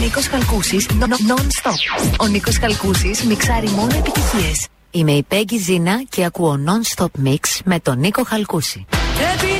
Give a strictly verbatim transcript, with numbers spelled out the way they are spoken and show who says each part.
Speaker 1: Νίκος Χαλκούσης, non-stop. Ο Νίκος Χαλκούσης μιξάρει μόνο επιτυχίες. Είμαι η Πέγγι Ζίνα και ακούω non-stop mix με τον Νίκο Χαλκούση.